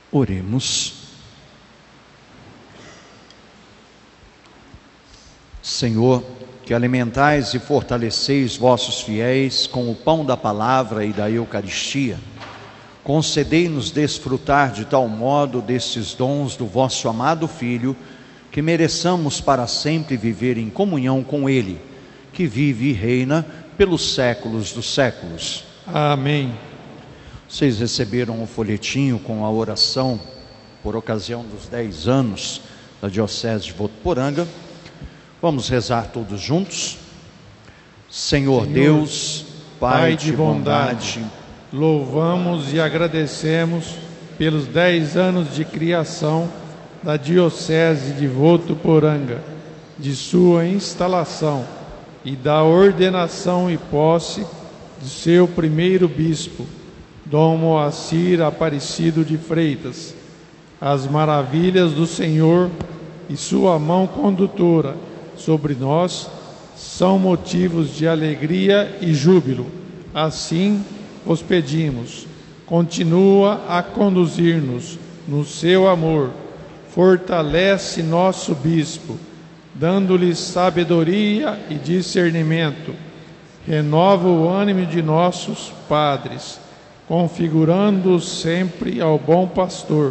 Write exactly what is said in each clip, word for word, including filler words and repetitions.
Oremos. Senhor, que alimentais e fortaleceis vossos fiéis com o pão da palavra e da Eucaristia, concedei-nos desfrutar de tal modo destes dons do vosso amado Filho, que mereçamos para sempre viver em comunhão com Ele, que vive e reina pelos séculos dos séculos. Amém. Vocês receberam o folhetinho com a oração por ocasião dos dez anos da Diocese de Votuporanga. Vamos rezar todos juntos. Senhor, Senhor Deus, Pai, Pai de bondade, bondade, louvamos e agradecemos pelos dez anos de criação da Diocese de Votuporanga, de sua instalação e da ordenação e posse de seu primeiro bispo, Dom Moacir Aparecido de Freitas. As maravilhas do Senhor e sua mão condutora sobre nós são motivos de alegria e júbilo. Assim os pedimos, continua a conduzir-nos no seu amor, fortalece nosso bispo, dando-lhe sabedoria e discernimento, renova o ânimo de nossos padres, configurando-os sempre ao bom pastor,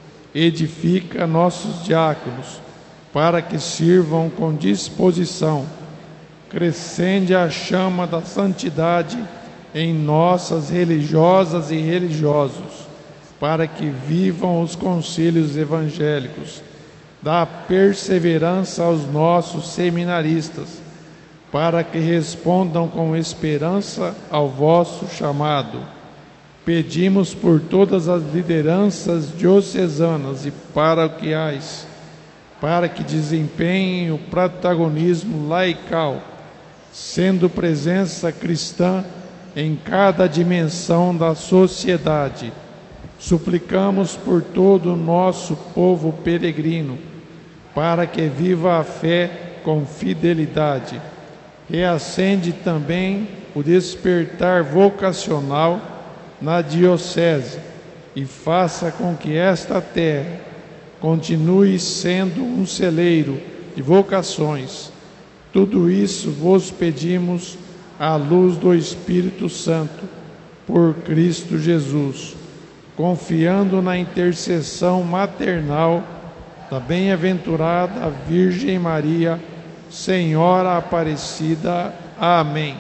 edifica nossos diáconos, para que sirvam com disposição, crescende a chama da santidade em nossas religiosas e religiosos, para que vivam os conselhos evangélicos, dá perseverança aos nossos seminaristas, para que respondam com esperança ao vosso chamado. Pedimos por todas as lideranças diocesanas e paroquiais, para que desempenhem o protagonismo laical, sendo presença cristã em cada dimensão da sociedade. Suplicamos por todo o nosso povo peregrino, para que viva a fé com fidelidade. Reacende também o despertar vocacional na Diocese e faça com que esta terra continue sendo um celeiro de vocações. Tudo isso vos pedimos à luz do Espírito Santo, por Cristo Jesus, confiando na intercessão maternal da bem-aventurada Virgem Maria, Senhora Aparecida. Amém.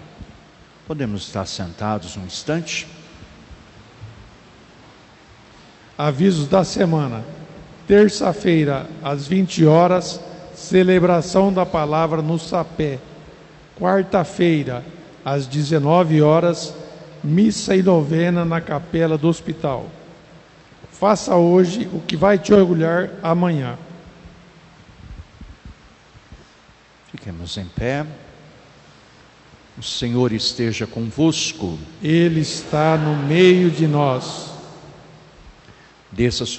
Podemos estar sentados um instante. Avisos da semana. Terça-feira, às vinte horas, celebração da palavra no Sapé. Quarta-feira, às dezenove horas, missa e novena na capela do hospital. Faça hoje o que vai te orgulhar amanhã. Fiquemos em pé. O Senhor esteja convosco. Ele está no meio de nós. Desça